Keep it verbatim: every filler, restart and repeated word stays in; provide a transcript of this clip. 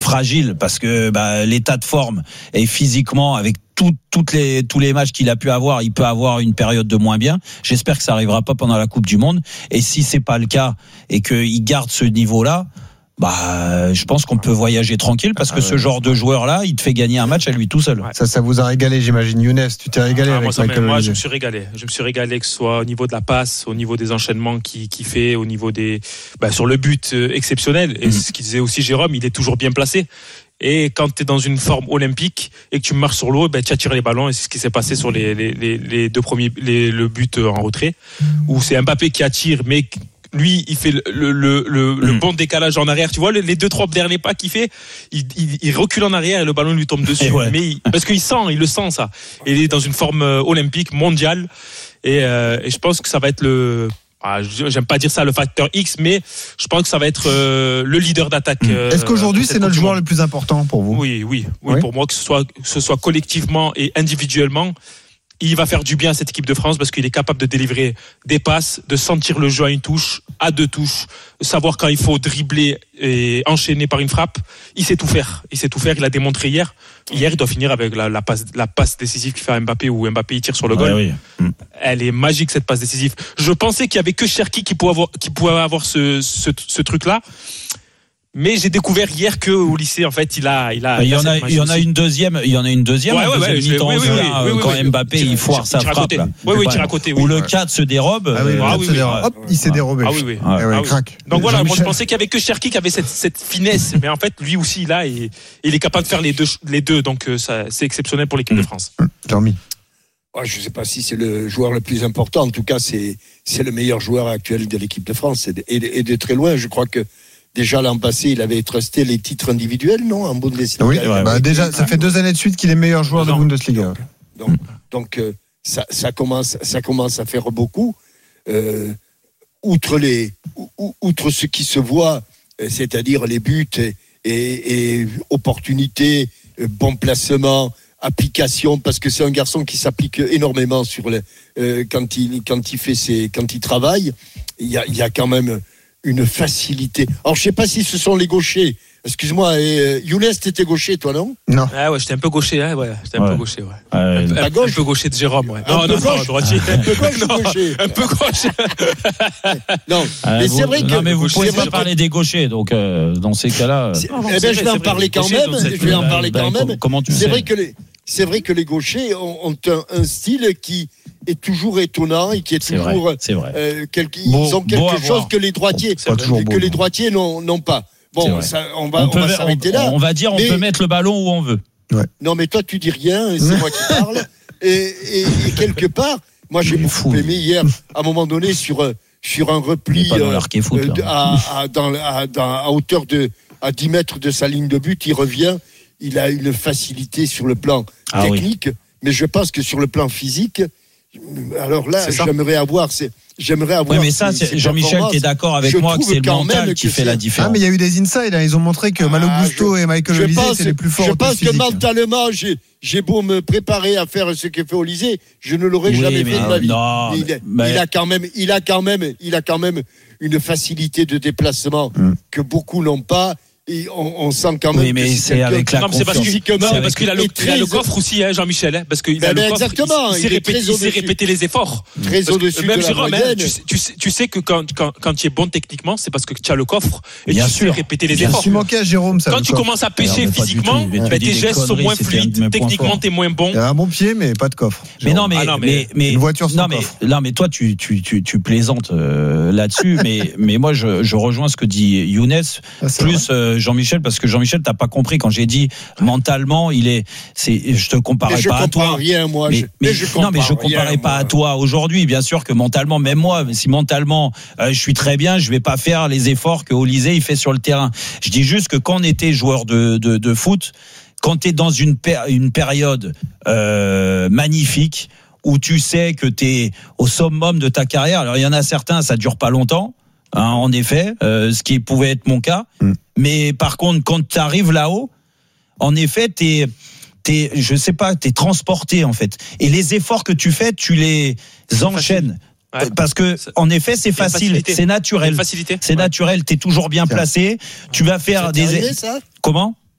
fragile parce que bah, l'état de forme et physiquement avec tout, toutes les, tous les matchs qu'il a pu avoir, il peut avoir une période de moins bien. J'espère que ça arrivera pas pendant la Coupe du Monde. Et si c'est pas le cas et qu'il garde ce niveau-là, bah, je pense qu'on peut voyager tranquille parce que ah ouais, ce genre de joueur-là, il te fait gagner un match à lui tout seul. Ouais. Ça, ça vous a régalé, j'imagine. Younes, tu t'es régalé ah, avec moi, Michael Moi, Olise. je me suis régalé. Je me suis régalé que ce soit au niveau de la passe, au niveau des enchaînements qu'il, qu'il fait, au niveau des, bah, sur le but euh, exceptionnel. Et mmh. ce qu'il disait aussi Jérôme, il est toujours bien placé. Et quand tu es dans une forme olympique et que tu marches sur l'eau, ben, tu attires les ballons. Et c'est ce qui s'est passé sur les, les, les, les deux premiers, les, le but en retrait, où c'est Mbappé qui attire, mais lui, il fait le, le, le, le, mmh. le bon décalage en arrière. Tu vois, les deux, trois derniers pas qu'il fait, il, il, il recule en arrière et le ballon lui tombe dessus. Ouais. Mais il, parce qu'il sent, il le sent, ça. Et il est dans une forme olympique, mondiale. Et, euh, et je pense que ça va être le, ah, j'aime pas dire ça le facteur X, mais je pense que ça va être euh, le leader d'attaque. Euh, Est-ce qu'aujourd'hui, c'est notre joueur le plus important pour vous? Oui, oui, oui, oui. Pour moi, que ce soit, que ce soit collectivement et individuellement, il va faire du bien à cette équipe de France parce qu'il est capable de délivrer des passes, de sentir le jeu à une touche, à deux touches, savoir quand il faut dribbler et enchaîner par une frappe. Il sait tout faire. Il sait tout faire. Il a démontré hier. Hier, il doit finir avec la, la passe, la passe décisive qu'il fait à Mbappé où Mbappé il tire sur le goal. Ouais, oui. Elle est magique cette passe décisive. Je pensais qu'il y avait que Cherki qui pouvait avoir, qui pouvait avoir ce, ce, ce truc-là. Mais j'ai découvert hier que au lycée en fait il a il a il y en a il y en a une deuxième il y en a une deuxième ouais, ouais, deuxième ouais, mi-temps oui, oui, oui, là, oui, oui, quand oui, Mbappé oui, il foire sa frappe là. oui oui tire à côté oui, où le ouais. quatre se dérobe ah oui, euh, ah, oui, oui, hop il s'est dérobé ah oui oui ah, ouais, ah, crac. Oui. Donc voilà moi je pensais qu'il y avait que Cherki qui avait cette cette finesse mais en fait lui aussi là et il est capable de faire les deux les deux donc ça c'est exceptionnel pour l'équipe de France. Jean-Mi. Oh, je ne sais pas si c'est le joueur le plus important. En tout cas, c'est, c'est le meilleur joueur actuel de l'équipe de France. Et de, et de très loin, je crois que déjà l'an passé, il avait trusté les titres individuels, non, en Bundesliga. Oui, ouais, bah, déjà, ça fait deux années de suite qu'il est meilleur joueur non, de Bundesliga. Donc, donc, donc euh, ça, ça, commence, ça commence à faire beaucoup. Euh, outre, les, ou, outre ce qui se voit, c'est-à-dire les buts et, et, et opportunités, bon placement, application, parce que c'est un garçon qui s'applique énormément sur les, euh, quand il quand il fait ses quand il travaille. Il y a il y a quand même une facilité. Alors je sais pas si ce sont les gauchers. Excuse-moi, euh, Younes, t'étais gaucher, toi, non? Non. Ah ouais, j'étais un peu gaucher, hein, ouais. J'étais un ouais. peu gaucher, ouais. Euh, un, un, un peu gaucher de Jérôme, ouais. Un non, peu non, gauche. non, droitier. Un peu gauche, non, gaucher. Un peu gauche. non, euh, mais vous, c'est vrai que. Non, mais vous pouvez pas que... parler des gauchers, donc euh, dans ces cas-là. C'est... Oh, eh ben, je vais en parler quand gaucher, même. Je vais en parler quand même. Comment tu C'est sais vrai que les, c'est vrai que les gauchers ont, ont un, un style qui est toujours étonnant et qui est c'est toujours. Vrai, c'est vrai. Euh, quelque, ils beau, ont quelque chose que les droitiers, bon, que beau, les droitiers n'ont, n'ont pas. Bon, ça, on va, on, on, peut, on va s'arrêter on, là. On va dire, on mais, peut mettre le ballon où on veut. Ouais. Non, mais toi, tu dis rien, c'est moi qui parle. Et, et, et quelque part, moi, j'ai beaucoup fou. aimé hier, à un moment donné, sur, sur un repli euh, foot, euh, à, à, dans, à, dans, à hauteur de à dix mètres de sa ligne de but, il revient. Il a une facilité sur le plan ah, technique, oui. mais je pense que sur le plan physique, alors là, j'aimerais avoir. C'est, J'aimerais avoir. Oui, mais ça, c'est, Jean-Michel, tu es d'accord avec moi que c'est le mental qui fait la différence. Ah, mais il y a eu des insides. Hein. Ils ont montré que Malo Gusto ah, et Michael Olise, c'est les plus forts. Je pense physique. que mentalement, j'ai, j'ai beau me préparer à faire ce que fait Olise, je ne l'aurais oui, jamais fait de ma vie. Non, il, mais... il a quand même, il a quand même, il a quand même une facilité de déplacement hum. que beaucoup n'ont pas. Et on, on sent quand même. Oui, mais que c'est, c'est avec la non, c'est parce, que, non, parce qu'il a le, il a le coffre aussi, hein, Jean-Michel. Hein, parce qu'il ben a le ben coffre. Exactement. Il, il, il, répété, il sait répéter les efforts. Très parce au-dessus même de Jérôme, la hein, tu, sais, tu, sais, tu sais que quand, quand, quand tu es bon techniquement, c'est parce que tu as le coffre et bien tu sûr. sais répéter les bien efforts. Tu manquais à Jérôme, ça. Quand tu commences à pêcher alors, physiquement, ben, tes gestes sont moins fluides. Techniquement, t'es moins bon. Il y a un bon pied, mais pas de coffre. Mais non, mais une voiture sans coffre. Non, mais toi, tu tu plaisantes là-dessus. Mais moi, je rejoins ce que dit Younes plus Jean-Michel, parce que Jean-Michel, t'as pas compris quand j'ai dit mentalement, il est, c'est, je te comparais je pas à toi. Rien, moi. Mais, je, mais, mais je non, mais je comparais rien, pas moi. à toi aujourd'hui. Bien sûr que mentalement, même moi, si mentalement, euh, je suis très bien, je vais pas faire les efforts que Olise il fait sur le terrain. Je dis juste que quand on était joueur de de, de foot, quand t'es dans une per, une période euh, magnifique où tu sais que t'es au summum de ta carrière. Alors il y en a certains, ça dure pas longtemps. Hein, en effet, euh, ce qui pouvait être mon cas. Mm. Mais par contre, quand tu arrives là-haut, en effet, t'es, t'es, je sais pas, t'es transporté en fait. Et les efforts que tu fais, tu les c'est enchaînes. Ouais. Parce que, en effet, c'est facile, c'est naturel. Facilité. C'est ouais. naturel. T'es toujours bien c'est placé. Tu vas faire ça des. Arrivé, ça Comment?